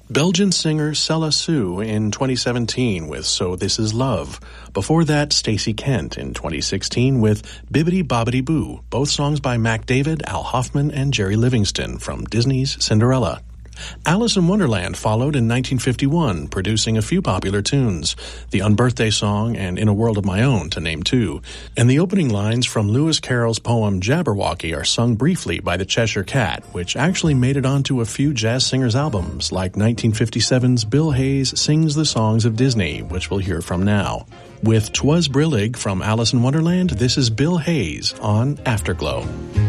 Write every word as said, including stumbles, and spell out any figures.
Belgian singer Cella Sue in twenty seventeen with So This Is Love. Before that, Stacey Kent in twenty sixteen with Bibbidi Bobbidi Boo, both songs by Mac David, Al Hoffman, and Jerry Livingston from Disney's Cinderella. Alice in Wonderland followed in nineteen fifty-one, producing a few popular tunes, the Unbirthday Song and In a World of My Own, to name two. And the opening lines from Lewis Carroll's poem Jabberwocky are sung briefly by the Cheshire Cat, which actually made it onto a few jazz singers' albums, like nineteen fifty-seven's Bill Hayes Sings the Songs of Disney, which we'll hear from now. With 'Twas Brillig from Alice in Wonderland, this is Bill Hayes on Afterglow.